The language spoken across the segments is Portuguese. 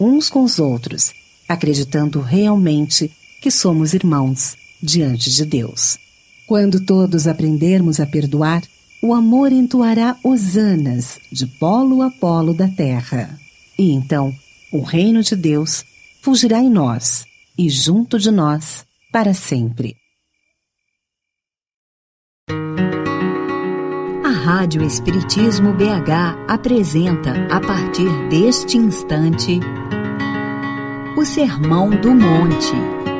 uns com os outros, acreditando realmente que somos irmãos diante de Deus. Quando todos aprendermos a perdoar, o amor entoará hosanas de polo a polo da terra. E então, o reino de Deus fugirá em nós e junto de nós para sempre. A Rádio Espiritismo BH apresenta, a partir deste instante, o Sermão do Monte.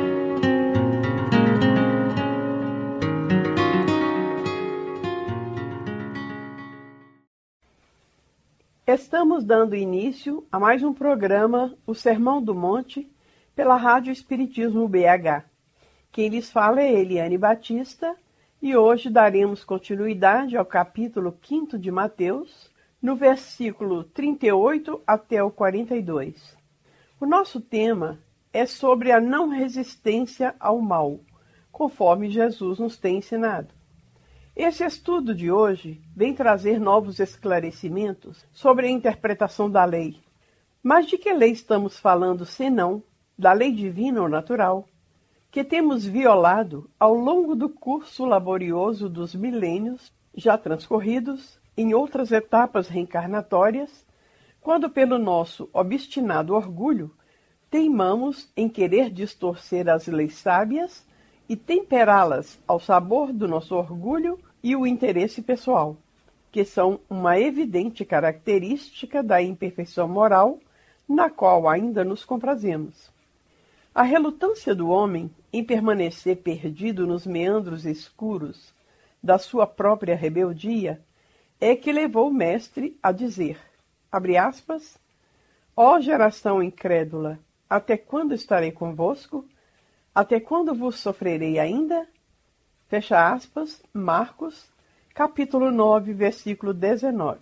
Estamos dando início a mais um programa, o Sermão do Monte, pela Rádio Espiritismo BH. Quem lhes fala é Eliane Batista e hoje daremos continuidade ao capítulo 5 de Mateus, no versículo 38 até o 42. O nosso tema é sobre a não resistência ao mal, conforme Jesus nos tem ensinado. Esse estudo de hoje vem trazer novos esclarecimentos sobre a interpretação da lei. Mas de que lei estamos falando senão da lei divina ou natural, que temos violado ao longo do curso laborioso dos milênios já transcorridos em outras etapas reencarnatórias, quando pelo nosso obstinado orgulho teimamos em querer distorcer as leis sábias e temperá-las ao sabor do nosso orgulho e o interesse pessoal, que são uma evidente característica da imperfeição moral na qual ainda nos comprazemos. A relutância do homem em permanecer perdido nos meandros escuros da sua própria rebeldia é que levou o mestre a dizer, abre aspas, ó geração incrédula, até quando estarei convosco? Até quando vos sofrerei ainda? Fecha aspas, Marcos, capítulo 9, versículo 19.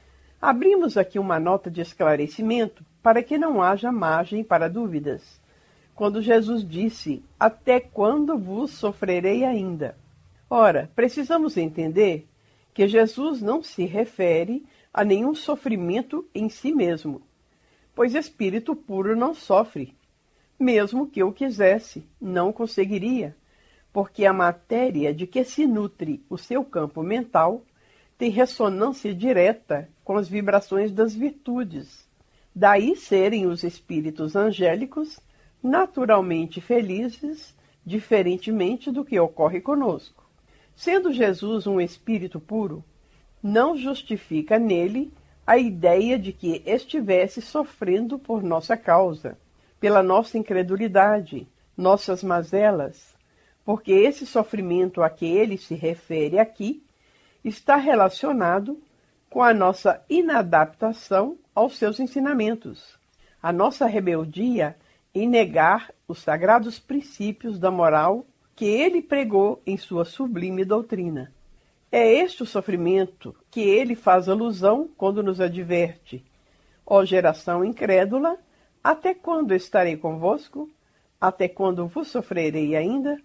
Abrimos aqui uma nota de esclarecimento para que não haja margem para dúvidas. Quando Jesus disse, até quando vos sofrerei ainda? Ora, precisamos entender que Jesus não se refere a nenhum sofrimento em si mesmo, pois espírito puro não sofre. Mesmo que eu quisesse, não conseguiria, porque a matéria de que se nutre o seu campo mental tem ressonância direta com as vibrações das virtudes. Daí serem os espíritos angélicos naturalmente felizes, diferentemente do que ocorre conosco. Sendo Jesus um espírito puro, não justifica nele a ideia de que estivesse sofrendo por nossa causa, pela nossa incredulidade, nossas mazelas, porque esse sofrimento a que ele se refere aqui está relacionado com a nossa inadaptação aos seus ensinamentos, a nossa rebeldia em negar os sagrados princípios da moral que ele pregou em sua sublime doutrina. É este o sofrimento que ele faz alusão quando nos adverte, ó geração incrédula, até quando estarei convosco? Até quando vos sofrerei ainda?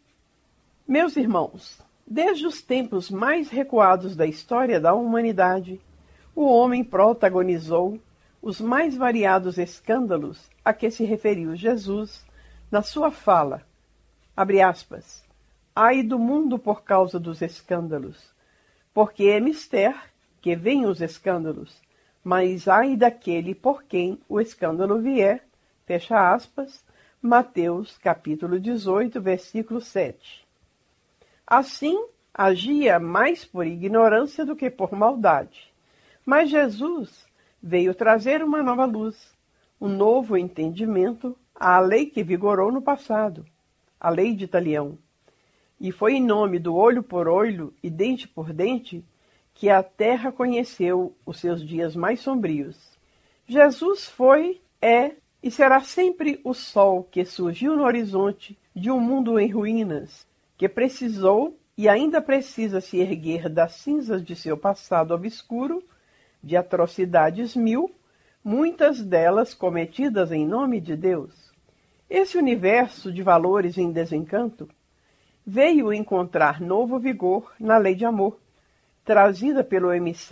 Meus irmãos, desde os tempos mais recuados da história da humanidade, o homem protagonizou os mais variados escândalos a que se referiu Jesus na sua fala, abre aspas, ai do mundo por causa dos escândalos, porque é mister que venham os escândalos, mas ai daquele por quem o escândalo vier, fecha aspas, Mateus capítulo 18, versículo 7. Assim, agia mais por ignorância do que por maldade, mas Jesus veio trazer uma nova luz, um novo entendimento à lei que vigorou no passado, a lei de Talião. E foi em nome do olho por olho e dente por dente que a terra conheceu os seus dias mais sombrios. Jesus foi, é e será sempre o sol que surgiu no horizonte de um mundo em ruínas, que precisou e ainda precisa se erguer das cinzas de seu passado obscuro, de atrocidades mil, muitas delas cometidas em nome de Deus. Esse universo de valores em desencanto veio encontrar novo vigor na lei de amor, trazida pelo emissário